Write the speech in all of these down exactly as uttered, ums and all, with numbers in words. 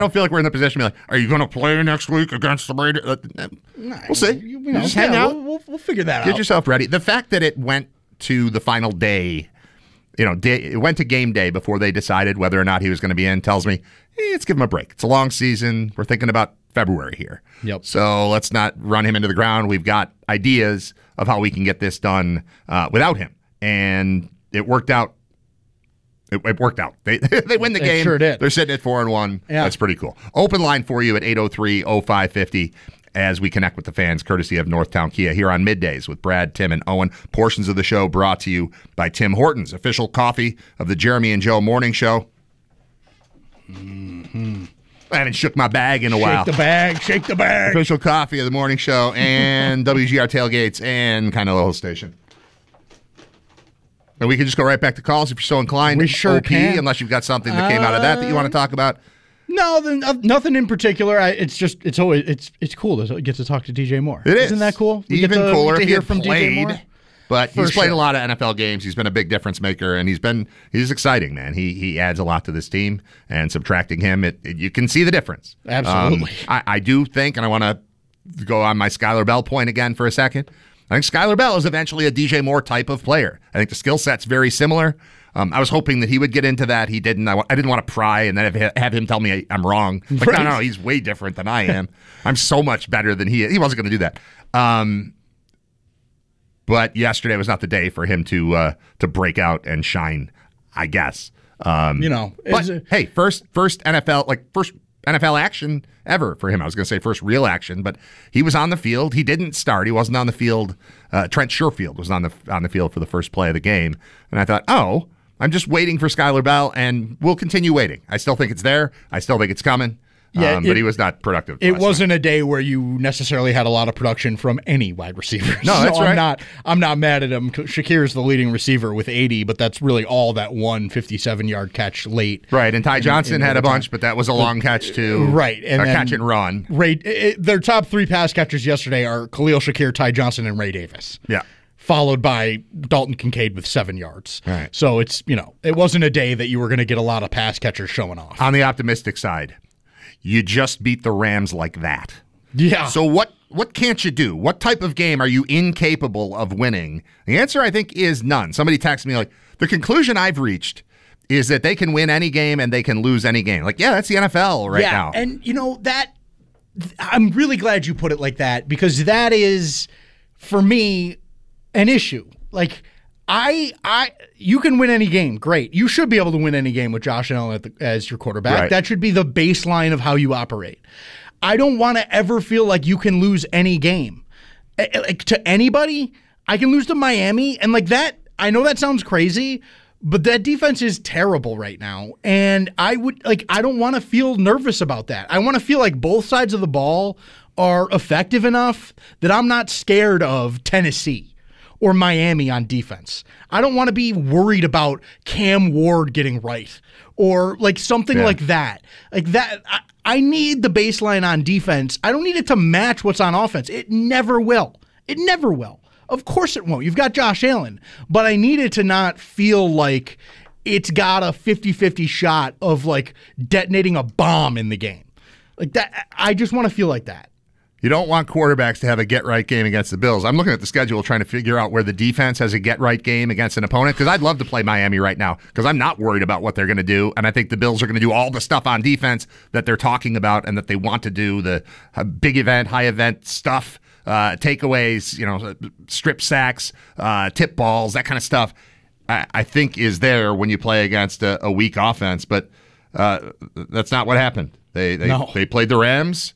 don't feel like we're in the position to be like, are you going to play next week against the Raiders? We'll see. You know, just yeah, hang out. We'll, we'll, we'll figure that Get out. Get yourself ready. The fact that it went to the final day, you know, day, it went to game day before they decided whether or not he was going to be in tells me, eh, let's give him a break. It's a long season. We're thinking about February here. Yep. So let's not run him into the ground. We've got ideas of how we can get this done uh, without him. And it worked out. It, it worked out. They they win the It game. sure did. They're sitting at four and one. Yeah. That's pretty cool. Open line for you at eight oh three oh five fifty as we connect with the fans, courtesy of Northtown Kia here on Middays with Brad, Tim, and Owen. Portions of the show brought to you by Tim Hortons, official coffee of the Jeremy and Joe Morning Show. Mm-hmm. I haven't shook my bag in a shake while. Shake the bag. Shake the bag. Official coffee of the Morning Show and W G R Tailgates and kind of the whole station. And we can just go right back to calls if you're so inclined. We sure O P, can. Unless you've got something that came out of that that you want to talk about. No, then, uh, nothing in particular. I, it's just it's always it's it's cool to get to talk to D J Moore. It is. Isn't that cool? We Even get to, cooler get to if he hear had from played. D J Moore. But For he's played sure. a lot of N F L games. He's been a big difference maker, and he's been he's exciting, man. He he adds a lot to this team, and subtracting him, it, it you can see the difference. Absolutely. Um, I, I do think, and I want to go on my Skylar Bell point again for a second. I think Skylar Bell is eventually a D J Moore type of player. I think the skill set's very similar. Um, I was hoping that he would get into that. He didn't. I, I didn't want to pry and then have, have him tell me I, I'm wrong. Like, Right. no, no, he's way different than I am. I'm so much better than he is. He wasn't going to do that. Um, but yesterday was not the day for him to uh, to break out and shine, I guess. Um, You know, but is it- hey, first first N F L like first N F L action ever for him. I was going to say first real action, but he was on the field. He didn't start. He wasn't on the field. Uh, Trent Sherfield was on the on the field for the first play of the game, and I thought, oh, I'm just waiting for Skylar Bell, and we'll continue waiting. I still think it's there. I still think it's coming. Yeah, um, it- but he was not productive. It last wasn't a day where you necessarily had a lot of production from any wide receiver. No, that's so right. I'm not, I'm not mad at him. Shakir is the leading receiver with eighty, but that's really all that one fifty-seven-yard catch late. night. Right, and Ty Johnson in had a overtime. bunch, but that was a long catch too. Right, and a then- catch and run. Ray, it, their top three pass catchers yesterday are Khalil Shakir, Ty Johnson, and Ray Davis. Yeah. Followed by Dalton Kincaid with seven yards. All right. So it's, you know, it wasn't a day that you were going to get a lot of pass catchers showing off. On the optimistic side, you just beat the Rams like that. Yeah. So what what can't you do? What type of game are you incapable of winning? The answer, I think, is none. Somebody texted me like, the conclusion I've reached is that they can win any game and they can lose any game. Like, yeah, that's the N F L right yeah, now. and you know that I'm really glad you put it like that because that is for me an issue. Like I I you can win any game, great. You should be able to win any game with Josh Allen at the, as your quarterback. Right. That should be the baseline of how you operate. I don't want to ever feel like you can lose any game. Eh, eh, Like to anybody, I can lose to Miami and like that. I know that sounds crazy, but that defense is terrible right now. And I would like I don't want to feel nervous about that. I want to feel like both sides of the ball are effective enough that I'm not scared of Tennessee or Miami on defense. I don't want to be worried about Cam Ward getting right or like something Yeah. like that. Like that I, I need the baseline on defense. I don't need it to match what's on offense. It never will. It never will. Of course it won't. You've got Josh Allen, but I need it to not feel like it's got a fifty-fifty shot of like detonating a bomb in the game. Like that I just want to feel like that. You don't want quarterbacks to have a get-right game against the Bills. I'm looking at the schedule trying to figure out where the defense has a get-right game against an opponent because I'd love to play Miami right now because I'm not worried about what they're going to do, and I think the Bills are going to do all the stuff on defense that they're talking about and that they want to do, the uh, big event, high event stuff, uh, takeaways, you know, strip sacks, uh, tip balls, that kind of stuff, I, I think is there when you play against a, a weak offense, but uh, that's not what happened. They, they, No. they played the Rams.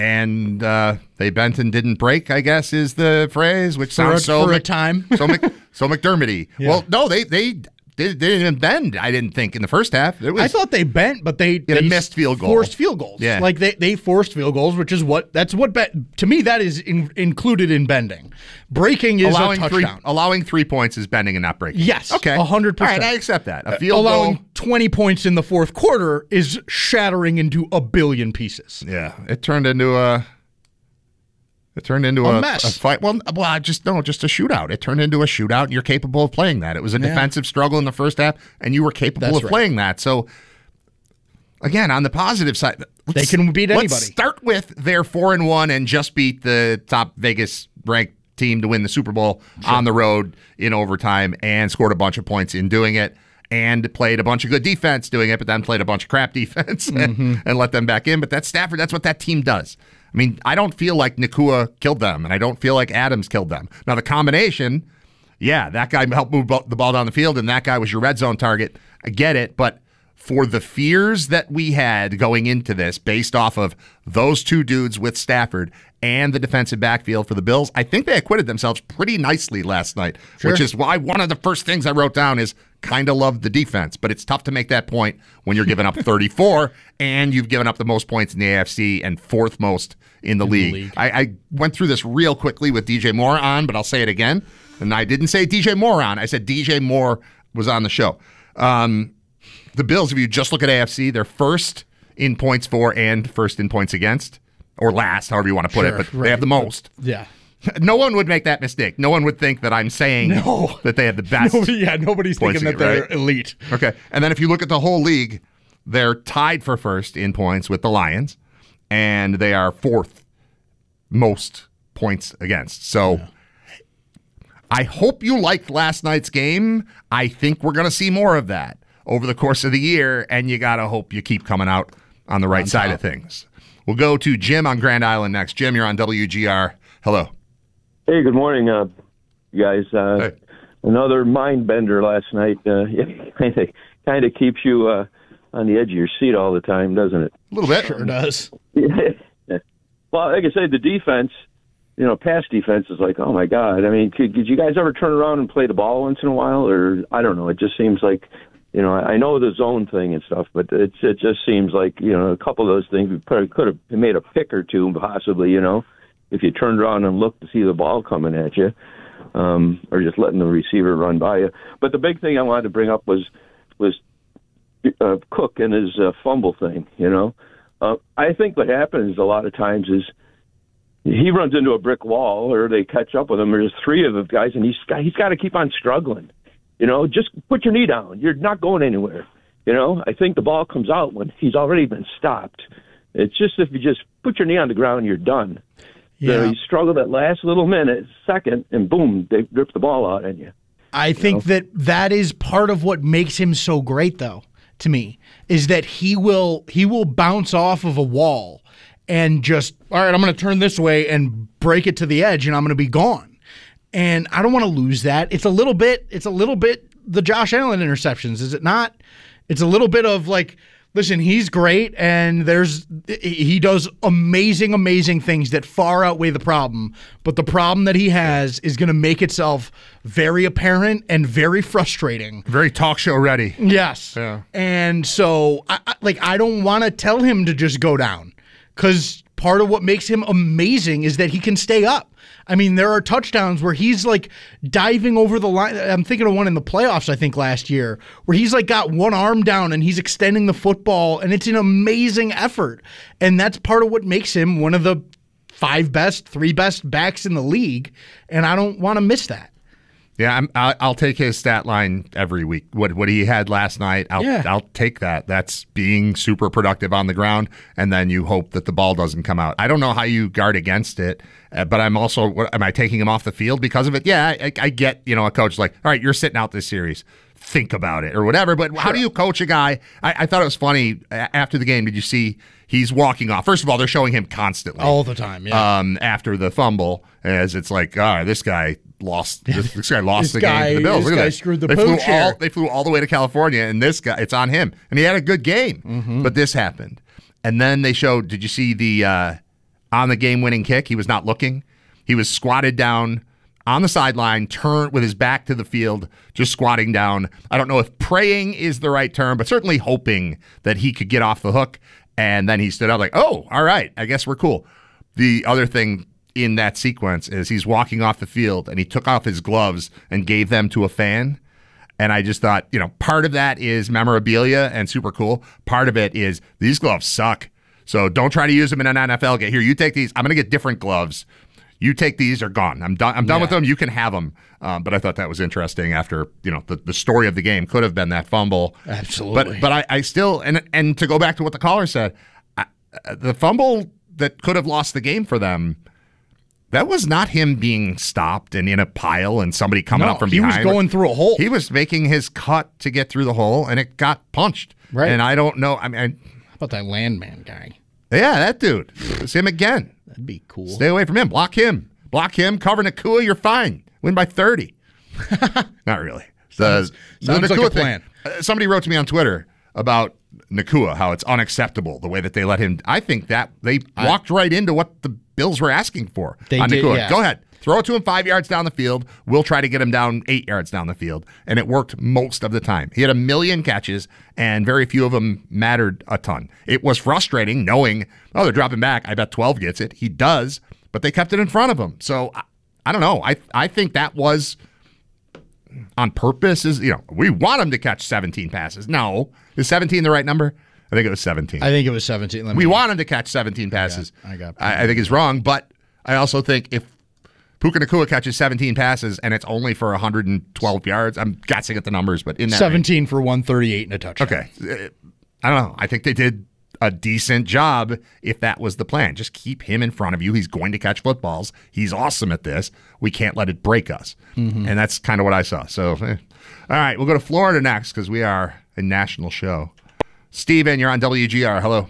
And uh, they bent and didn't break, I guess, is the phrase, which For sounds a- so for a Mc- time. so Mc, so McDermotty. Yeah. Well, no, they they they, they didn't even bend. I didn't think in the first half. It was, I thought they bent, but they, a they missed field goal. forced field goals. Yeah. Like they, they forced field goals, which is what that's what be, to me that is in, included in bending. Breaking is allowing a three touchdown. allowing three points is bending and not breaking. Yes, okay, a hundred All percent. right, I accept that. A field Allowing goal. twenty points in the fourth quarter is shattering into a billion pieces. Yeah, it turned into a. It turned into A a, mess. a fight. Well, well, I just no, just a shootout. It turned into a shootout, and you're capable of playing that. It was a Yeah. defensive struggle in the first half, and you were capable That's of right. playing that. So, again, on the positive side, They can beat anybody. Let's start with their four and one and just beat the top Vegas ranked team to win the Super Bowl sure. on the road in overtime and scored a bunch of points in doing it and played a bunch of good defense doing it, but then played a bunch of crap defense and, mm-hmm. and let them back in. But that's Stafford. That's what that team does. I mean, I don't feel like Nacua killed them, and I don't feel like Adams killed them. Now, the combination, yeah, that guy helped move the ball down the field, and that guy was your red zone target. I get it, but for the fears that we had going into this based off of those two dudes with Stafford and the defensive backfield for the Bills, I think they acquitted themselves pretty nicely last night, sure. which is why one of the first things I wrote down is kind of love the defense, but it's tough to make that point when you're giving up thirty-four and you've given up the most points in the A F C and fourth most in the in league. The league. I, I went through this real quickly with D J Moore on, but I'll say it again. And I didn't say D J Moore on. I said D J Moore was on the show. Um, The Bills, if you just look at A F C, they're first in points for and first in points against, or last, however you want to put sure, it, but right. they have the most. Yeah. No one would make that mistake. No one would think that I'm saying no. that they have the best. Nobody, yeah, nobody's thinking that they're right? elite. Okay. And then if you look at the whole league, they're tied for first in points with the Lions, and they are fourth most points against. So yeah. I hope you liked last night's game. I think we're going to see more of that over the course of the year, and you got to hope you keep coming out on the right on side top. of things. We'll go to Jim on Grand Island next. Jim, you're on W G R. Hello. Hey, good morning, uh, guys. Uh, hey. Another mind bender last night. Uh, it kind of kind of keeps you uh, on the edge of your seat all the time, doesn't it? A little bit. Sure does. Well, like I said, the defense, you know, pass defense is like, oh, my God. I mean, could, did you guys ever turn around and play the ball once in a while? Or, I don't know, it just seems like, you know, I know the zone thing and stuff, but it's, it just seems like, you know, a couple of those things we probably could have made a pick or two, possibly, you know, if you turned around and looked to see the ball coming at you, um, or just letting the receiver run by you. But the big thing I wanted to bring up was was uh, Cook and his uh, fumble thing, you know. Uh, I think what happens a lot of times is he runs into a brick wall or they catch up with him. There's three of the guys, and he's got, he's got to keep on struggling. You know, just put your knee down. You're not going anywhere. You know, I think the ball comes out when he's already been stopped. It's just if you just put your knee on the ground, you're done. Yeah. So you struggle that last little minute, second, and boom, they rip the ball out on you. I you think know? that that is part of what makes him so great, though, to me, is that he will he will bounce off of a wall and just, all right, I'm going to turn this way and break it to the edge, and I'm going to be gone. And I don't want to lose that. It's a little bit, it's a little bit the Josh Allen interceptions, is it not? It's a little bit of like, listen, he's great, and there's he does amazing, amazing things that far outweigh the problem. But the problem that he has is going to make itself very apparent and very frustrating. Very talk show ready. Yes. Yeah. And so, I, I, like, I don't want to tell him to just go down, because part of what makes him amazing is that he can stay up. I mean, there are touchdowns where he's like diving over the line. I'm thinking of one in the playoffs, I think, last year, where he's like got one arm down and he's extending the football, and it's an amazing effort. And that's part of what makes him one of the five best, three best backs in the league. And I don't want to miss that. Yeah, I'm, I'll take his stat line every week. What what he had last night, I'll yeah. I'll take that. That's being super productive on the ground, and then you hope that the ball doesn't come out. I don't know how you guard against it, uh, but I'm also, what, am I taking him off the field because of it? Yeah, I, I get, you know, a coach like, all right, you're sitting out this series. Think about it or whatever. But sure. How do you coach a guy? I, I thought it was funny after the game. Did you see he's walking off? First of all, they're showing him constantly. All the time, yeah. Um, after the fumble, as it's like, all right, this guy lost. This, this guy lost this the guy, game to the Bills. This Look guy at that. screwed the they pooch flew here. all They flew all the way to California, and this guy, it's on him. And he had a good game, mm-hmm. but this happened. And then they showed, did you see the uh, on the game-winning kick? He was not looking. He was squatted down on the sideline, turned with his back to the field, just squatting down. I don't know if praying is the right term, but certainly hoping that he could get off the hook. And then he stood up like, oh, all right, I guess we're cool. The other thing in that sequence is he's walking off the field, and he took off his gloves and gave them to a fan. And I just thought, you know, part of that is memorabilia and super cool. Part of it is these gloves suck. So don't try to use them in an N F L game. Here, you take these. I'm going to get different gloves. You take these, they're gone. I'm done. I'm done yeah. with them. You can have them. Um, but I thought that was interesting. After, you know, the, the story of the game could have been that fumble. Absolutely. But but I, I still and and to go back to what the caller said, I, uh, the fumble that could have lost the game for them, that was not him being stopped and in a pile and somebody coming No, up from he behind. was going through a hole. He was making his cut to get through the hole, and it got punched. Right. And I don't know. I mean, I, How about that landman guy? yeah, that dude. It's him again. That'd be cool. Stay away from him. Block him. Block him. Cover Nakua. You're fine. Win by thirty. Not really. The, Sounds- sounds like Nakua a plan. thing, uh, somebody wrote to me on Twitter about Nakua, how it's unacceptable the way that they let him. I think that they walked right into what the Bills were asking for They on did, Nakua. yeah. Go ahead. Throw it to him five yards down the field. We'll try to get him down eight yards down the field. And it worked most of the time. He had a million catches, and very few of them mattered a ton. It was frustrating knowing, oh, they're dropping back. I bet twelve gets it. He does, but they kept it in front of him. So, I, I don't know. I I think that was on purpose. Is, you know, we want him to catch seventeen passes. No. Is seventeen the right number? I think it was seventeen. I think it was seventeen. Let me, We want him to catch seventeen passes. I got- I, I think he's wrong, but I also think if Puka Nakua catches seventeen passes and it's only for one hundred twelve yards, I'm guessing at the numbers, but in that seventeen for one thirty-eight and a touchdown. range. Okay. I don't know. I think they did a decent job if that was the plan. Just keep him in front of you. He's going to catch footballs. He's awesome at this. We can't let it break us. Mm-hmm. And that's kind of what I saw. So, eh. All right, we'll go to Florida next because we are a national show. Steven, you're on W G R. Hello.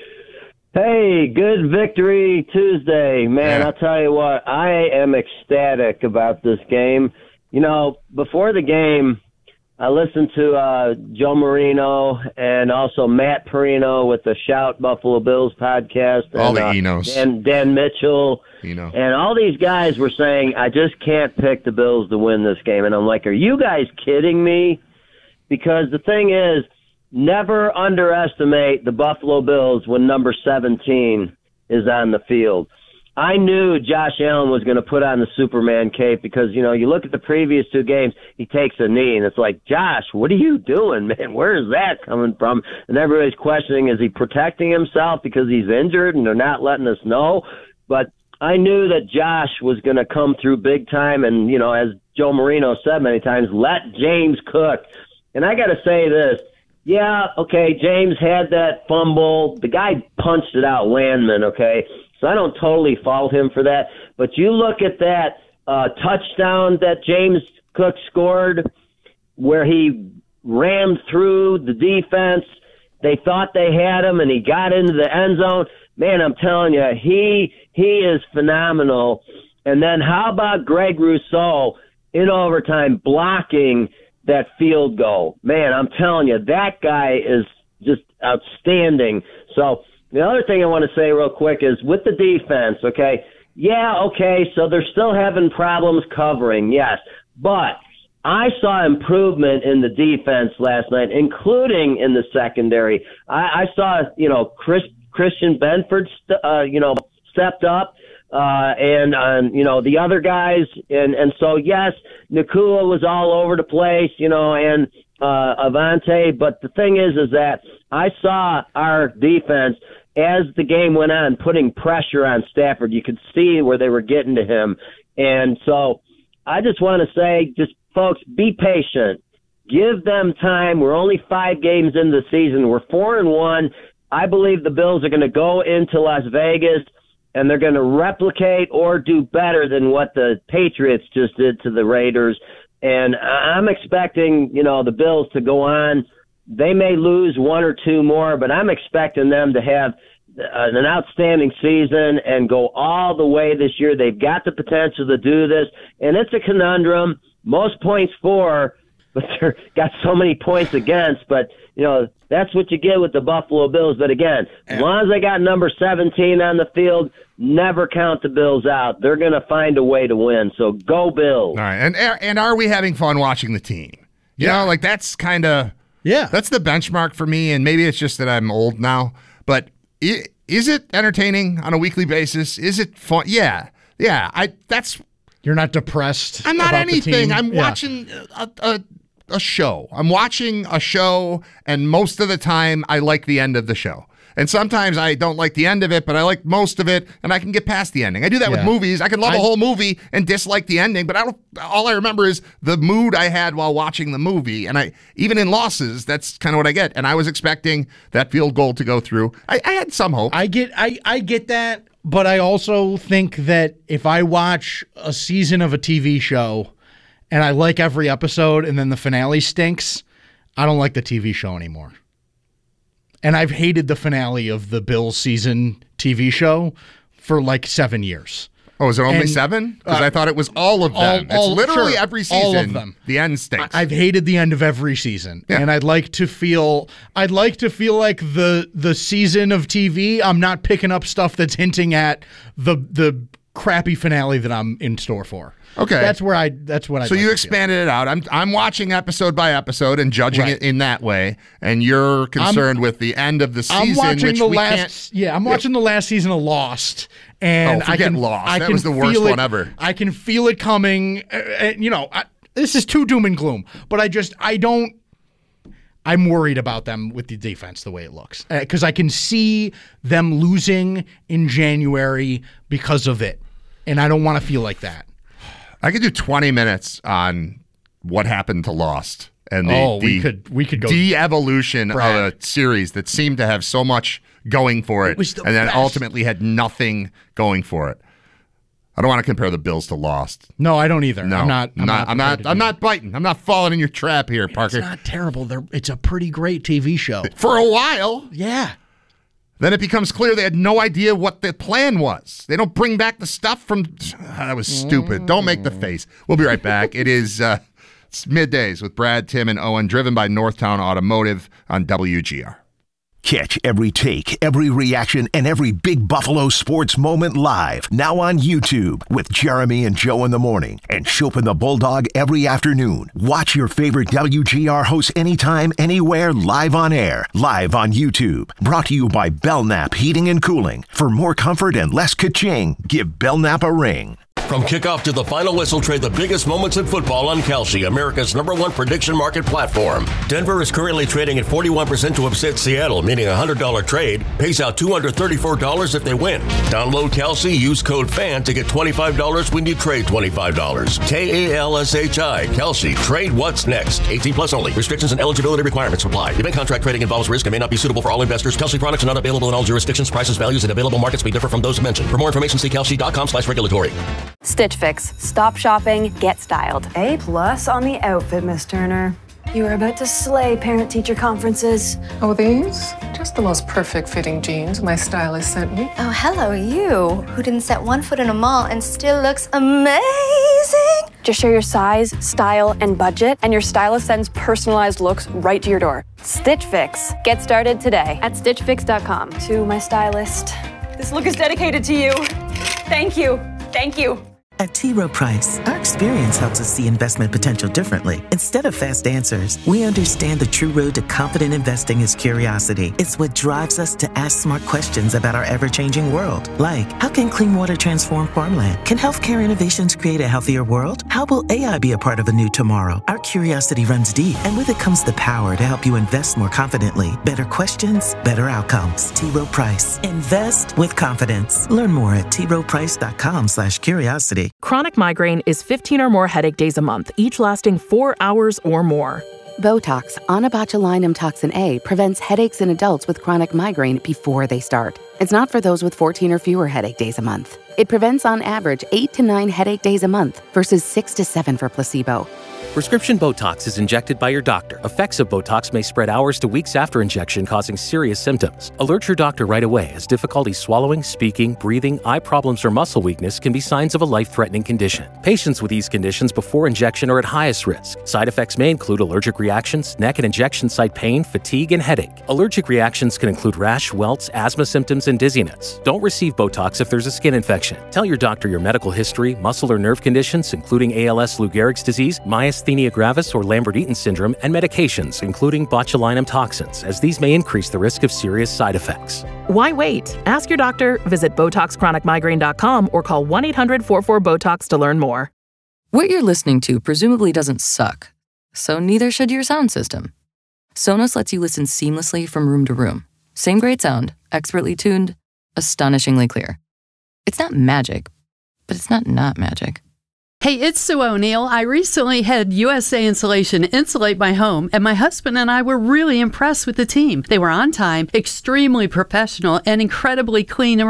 Hey, good victory Tuesday. Man, Yeah. I'll tell you what, I am ecstatic about this game. You know, before the game, I listened to uh, Joe Marino and also Matt Perino with the Shout Buffalo Bills podcast. All and, the uh, Enos. Dan, Dan Mitchell. You know. And all these guys were saying, I just can't pick the Bills to win this game. And I'm like, are you guys kidding me? Because the thing is, never underestimate the Buffalo Bills when number seventeen is on the field. I knew Josh Allen was going to put on the Superman cape because, you know, you look at the previous two games, he takes a knee, and it's like, Josh, what are you doing, man? Where is that coming from? And everybody's questioning, is he protecting himself because he's injured and they're not letting us know? But I knew that Josh was going to come through big time, and, you know, as Joe Marino said many times, let James cook. And I got to say this. Yeah, okay, James had that fumble. The guy punched it out, Landman, okay? So I don't totally fault him for that. But you look at that uh, touchdown that James Cook scored where he rammed through the defense. They thought they had him, and he got into the end zone. Man, I'm telling you, he he is phenomenal. And then how about Greg Rousseau in overtime blocking that field goal? Man, I'm telling you, that guy is just outstanding. So the other thing I want to say real quick is with the defense, okay, yeah, okay, so they're still having problems covering, yes, but I saw improvement in the defense last night, including in the secondary. I, I saw, you know, Chris, Christian Benford, st- uh, you know, stepped up. Uh, and, um, you know, the other guys. And, and so, yes, Nakua was all over the place, you know, and uh, Avante. But the thing is, is that I saw our defense as the game went on putting pressure on Stafford. You could see where they were getting to him. And so I just want to say, just folks, be patient. Give them time. We're only five games into the season. We're four and one. I believe the Bills are going to go into Las Vegas and they're going to replicate or do better than what the Patriots just did to the Raiders. And I'm expecting, you know, the Bills to go on. They may lose one or two more, but I'm expecting them to have an outstanding season and go all the way this year. They've got the potential to do this, and it's a conundrum. Most points for, but they've got so many points against. But, you know, that's what you get with the Buffalo Bills. But, again, as long as they got number seventeen on the field, never count the Bills out. They're going to find a way to win. So go Bills. All right. And and are we having fun watching the team? You Yeah. know, like that's kind of Yeah. that's the benchmark for me. And maybe it's just that I'm old now, but i- is it entertaining on a weekly basis? Is it fun? Yeah, yeah. I that's You're not depressed. I'm not about the anything. team? I'm Yeah. watching a, a a show. I'm watching a show, and most of the time, I like the end of the show. And sometimes I don't like the end of it, but I like most of it, and I can get past the ending. I do that Yeah. with movies. I can love I- a whole movie and dislike the ending, but I don't. All I remember is the mood I had while watching the movie. And I even in losses, that's kind of what I get. And I was expecting that field goal to go through. I, I had some hope. I get I, I get that, but I also think that if I watch a season of a T V show and I like every episode and then the finale stinks, I don't like the T V show anymore. And I've hated the finale of the Bills season T V show for like seven years. Oh, is it only And, seven? Because uh, I thought it was all of them. all- all- it's literally sure, every season. all of them. The end stinks. I've hated the end of every season, Yeah. and I'd like to feel I'd like to feel like the the season of T V. I'm not picking up stuff that's hinting at the the crappy finale that I'm in store for. Okay. that's where I that's what I. So like you to expanded it out. I'm I'm watching episode by episode and judging Right. it in that way, and you're concerned with the end of the feel. I'm season, watching which the we last. can't. Yeah, I'm watching the last season of Lost, and Oh, I forget can Lost. I That can was the worst feel it- one ever. I can feel it coming. uh, uh, you know, I, this is too doom and gloom. But I just I don't. I'm worried about them with the defense the way it looks because I can see them losing in January because of it, and I don't want to feel like that. I could do twenty minutes on what happened to Lost and the, Oh, we the could- we could go- de-evolution Brad. of a series that seemed to have so much going for it, was the and then best. ultimately had nothing going for it. I don't want to compare the Bills to Lost. No, I don't either. No, I'm not. I'm not. I'm not. prepared to I'm do not biting. I'm not falling in your trap here, that. Parker. It's not terrible. They're, it's a pretty great T V show. For a while, Yeah. then it becomes clear they had no idea what the plan was. They don't bring back the stuff from. That was stupid. Don't make the face. We'll be right back. It is uh, it's middays with Brad, Tim, and Owen, driven by Northtown Automotive on W G R. Catch every take, every reaction, and every big Buffalo sports moment live. Now on YouTube with Jeremy and Joe in the morning and Chopin the Bulldog every afternoon. Watch your favorite W G R hosts anytime, anywhere, live on air. Live on YouTube. Brought to you by Belknap Heating and Cooling. For more comfort and less ka-ching, give Belknap a ring. From kickoff to the final whistle, trade the biggest moments in football on Kalshi, America's number one prediction market platform. Denver is currently trading at forty-one percent to upset Seattle, meaning a one hundred dollars trade pays out two hundred thirty-four dollars if they win. Download Kalshi, use code FAN to get twenty-five dollars when you trade twenty-five dollars. K A L S H I, Kalshi. Trade what's next. eighteen plus only. Restrictions and eligibility requirements apply. Event contract trading involves risk and may not be suitable for all investors. Kalshi products are not available in all jurisdictions. Prices, values, and available markets may differ from those mentioned. For more information, see kalshi.com slash regulatory. Stitch Fix. Stop shopping, get styled. A plus on the outfit, Miss Turner. You are about to slay parent-teacher conferences. Oh, these? Just the most perfect fitting jeans my stylist sent me. Oh, hello, you, who didn't set one foot in a mall and still looks amazing. Just share your size, style, and budget, and your stylist sends personalized looks right to your door. Stitch Fix. Get started today at stitch fix dot com. To my stylist, this look is dedicated to you. Thank you. Thank you. At T. Rowe Price, our experience helps us see investment potential differently. Instead of fast answers, we understand the true road to confident investing is curiosity. It's what drives us to ask smart questions about our ever-changing world. Like, how can clean water transform farmland? Can healthcare innovations create a healthier world? How will A I be a part of a new tomorrow? Our curiosity runs deep, and with it comes the power to help you invest more confidently. Better questions, better outcomes. T. Rowe Price. Invest with confidence. Learn more at t rowe price dot com slash curiosity. Chronic migraine is fifteen or more headache days a month, each lasting four hours or more. Botox, onabotulinum toxin A, prevents headaches in adults with chronic migraine before they start. It's not for those with fourteen or fewer headache days a month. It prevents on average eight to nine headache days a month versus six to seven for placebo. Prescription Botox is injected by your doctor. Effects of Botox may spread hours to weeks after injection, causing serious symptoms. Alert your doctor right away, as difficulty swallowing, speaking, breathing, eye problems, or muscle weakness can be signs of a life-threatening condition. Patients with these conditions before injection are at highest risk. Side effects may include allergic reactions, neck and injection site pain, fatigue, and headache. Allergic reactions can include rash, welts, asthma symptoms, and dizziness. Don't receive Botox if there's a skin infection. Tell your doctor your medical history, muscle or nerve conditions, including A L S, Lou Gehrig's disease, myasthenia gravis, or Lambert-Eaton syndrome, and medications, including botulinum toxins, as these may increase the risk of serious side effects. Why wait? Ask your doctor, visit botox chronic migraine dot com, or call one eight hundred four four BOTOX to learn more. What you're listening to presumably doesn't suck, so neither should your sound system. Sonos lets you listen seamlessly from room to room, Same great sound, expertly tuned, astonishingly clear. It's not magic, but it's not not magic. Hey, it's Sue O'Neill. I recently had U S A Insulation insulate my home, and my husband and I were really impressed with the team. They were on time, extremely professional, and incredibly clean